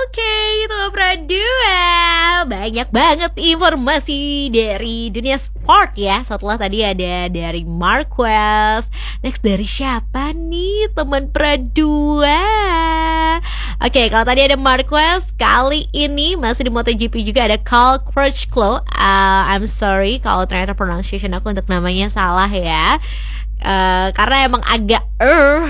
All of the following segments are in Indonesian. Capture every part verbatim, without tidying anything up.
Oke, itu berdua. Banyak banget informasi dari dunia sport ya. Setelah tadi ada dari Marquez. Next dari siapa nih teman berdua? Oke, kalau tadi ada Marquez, kali ini masih di MotoGP juga ada Cal Crutchlow. uh, I'm sorry kalau ternyata pronunciation aku untuk namanya salah ya. Uh, karena emang agak er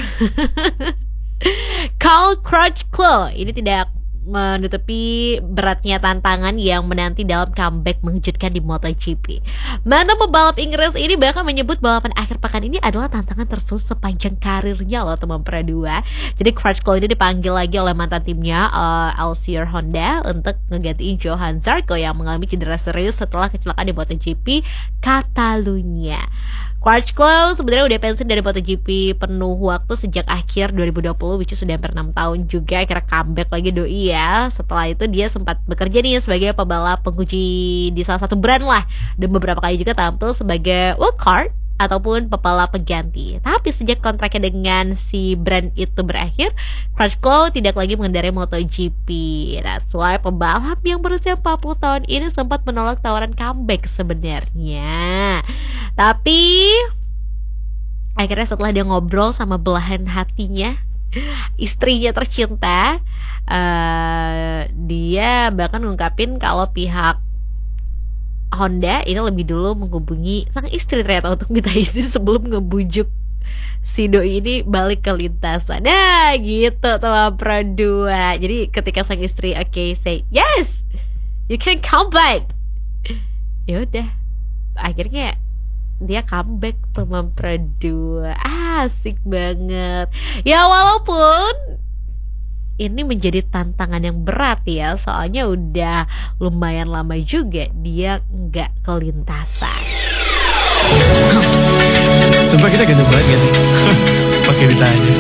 Cal Crutchlow ini tidak menutupi beratnya tantangan yang menanti dalam comeback mengejutkan di MotoGP. Mantan pembalap Inggris ini bahkan menyebut balapan akhir pekan ini adalah tantangan tersulit sepanjang karirnya loh teman berdua. Jadi Crutchlow ini dipanggil lagi oleh mantan timnya uh, Alcior Honda untuk ngegantiin Johan Zarco yang mengalami cedera serius setelah kecelakaan di MotoGP Catalunya. Crutchlow sebenarnya udah pensiun dari MotoGP penuh waktu sejak akhir dua ribu dua puluh, which is sudah hampir enam tahun juga. Akhirnya comeback lagi doi ya. Setelah itu dia sempat bekerja nih sebagai pembalap penguji di salah satu brand lah, dan beberapa kali juga tampil sebagai wildcard ataupun pembalap pengganti. Tapi sejak kontraknya dengan si brand itu berakhir, Crutchlow tidak lagi mengendarai MotoGP. That's why pembalap yang berusia empat puluh tahun ini sempat menolak tawaran comeback sebenarnya. Tapi akhirnya setelah dia ngobrol sama belahan hatinya, istrinya tercinta, uh, dia bahkan ngungkapin kalau pihak Honda ini lebih dulu menghubungi sang istri ternyata untuk minta izin sebelum ngebujuk si doi ini balik ke lintasan. Nah gitu teman berdua. Jadi ketika sang istri oke okay, say yes, you can come back, ya udah akhirnya dia comeback teman berdua. Asik banget. Ya walaupun ini menjadi tantangan yang berat ya, soalnya udah lumayan lama juga dia nggak ke lintasan. Sumpah kita ganteng banget gak sih? Pakai ditanya.